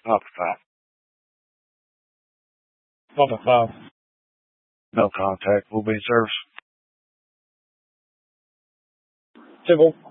Papa 5. Papa 5. No contact. Will be in service. Civil.